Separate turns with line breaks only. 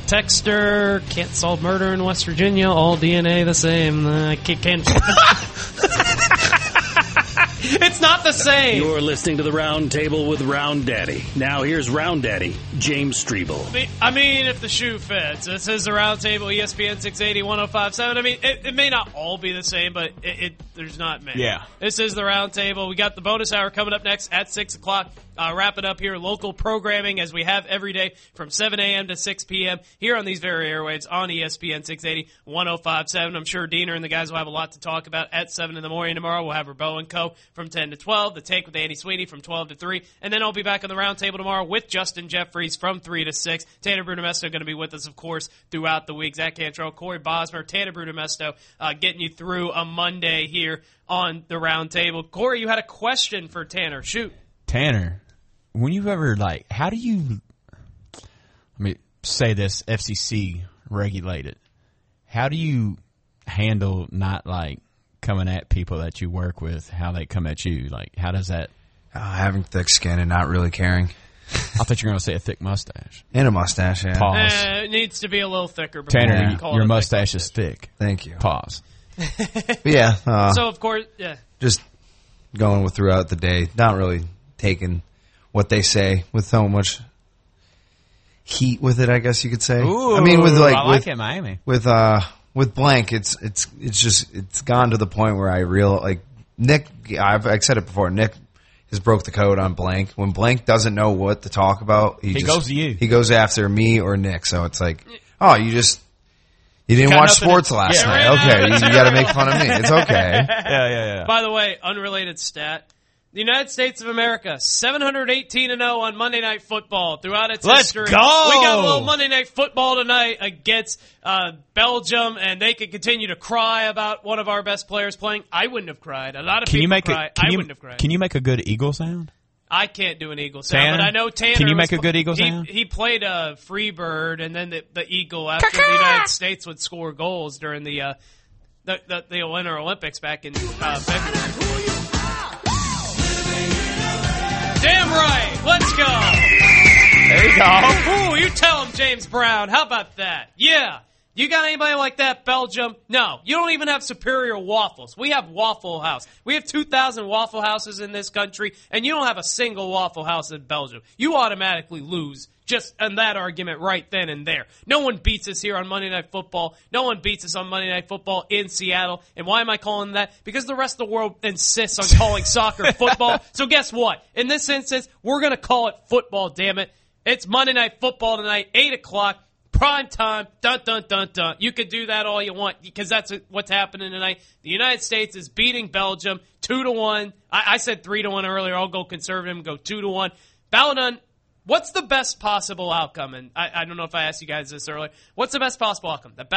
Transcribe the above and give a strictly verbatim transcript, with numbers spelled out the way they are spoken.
texter, can't solve murder in West Virginia, all D N A the same. Uh, can't... can't It's not the same.
You're listening to the Round Table with Round Daddy. Now here's Round Daddy, James Strebel.
I mean, I mean, if the shoe fits. This is the Round Table, E S P N six eighty, one oh five point seven. I mean, it, it may not all be the same, but it, it there's not many.
Yeah.
This is the Round Table. We got the bonus hour coming up next at six o'clock. Uh, wrap it up here. Local programming as we have every day from seven a.m. to six p.m. here on these very airwaves on E S P N six eighty, one oh five point seven. I'm sure Diener and the guys will have a lot to talk about at seven in the morning tomorrow. We'll have Rabeau and Co. from ten to twelve. The Take with Andy Sweeney from twelve to three. And then I'll be back on the Round Table tomorrow with Justin Jeffries from three to six. Tanner Brunemesto going to be with us, of course, throughout the week. Zach Cantrell, Corey Bosmer, Tanner Brunemesto uh, getting you through a Monday here on the Round Table. Corey, you had a question for Tanner. Shoot.
Tanner, when you've ever, like, how do you, let me say this, F C C regulated, how do you handle not, like, coming at people that you work with, how they come at you? Like, how does that?
Uh, having thick skin and not really caring.
I thought you were going to say a thick mustache.
And a mustache, yeah.
Pause.
Uh, it needs to be a little thicker. before
Tanner,
we
you-
call it
your
a
mustache
thick
is thick.
Thank you.
Pause.
But yeah. Uh,
So, of course, yeah.
just going with throughout the day, not really taking what they say with so much heat with it, I guess you could say.
Ooh,
I mean, with like,
I like
with,
it, Miami.
with uh with blank, it's it's it's just it's gone to the point where I real like Nick. I've I've said it before. Nick has broke the code on blank. When blank doesn't know what to talk about, he,
He
just,
goes to you.
He goes after me or Nick. So it's like, oh, you just you didn't
Got
watch
nothing
sports
to-
last
Yeah,
night.
right.
Okay, you, you got to make fun of me. It's okay.
Yeah, yeah, yeah.
By the way, unrelated stat. The United States of America, seven hundred eighteen and oh on Monday Night Football throughout its
Let's
history.
go!
We got a little Monday Night Football tonight against uh, Belgium, and they could continue to cry about one of our best players playing. I wouldn't have cried. A lot of
Can
people
you make
cry.
a, can
I
you,
wouldn't have cried.
Can you make a good eagle sound?
I can't do an eagle sound,
Tanner?
but I know Tanner.
Can you
was
make a good eagle
he,
sound?
He played a free bird, and then the, the eagle after the United States would score goals during the uh, the, the, the Winter Olympics back in uh, February. Damn right. Let's go.
There you go.
Ooh, you tell him, James Brown. How about that? Yeah. You got anybody like that, Belgium? No. You don't even have superior waffles. We have Waffle House. We have two thousand Waffle Houses in this country, and you don't have a single Waffle House in Belgium. You automatically lose just in that argument right then and there. No one beats us here on Monday Night Football. No one beats us on Monday Night Football in Seattle. And why am I calling that? Because the rest of the world insists on calling soccer football. So guess what? In this instance, we're going to call it football, damn it. It's Monday Night Football tonight, eight o'clock. Prime time, dun, dun, dun, dun. You could do that all you want because that's what's happening tonight. The United States is beating Belgium two to one. I, I said three to one earlier. I'll go conservative and go two to one. Baladan, what's the best possible outcome? And I, I don't know if I asked you guys this earlier. What's the best possible outcome? That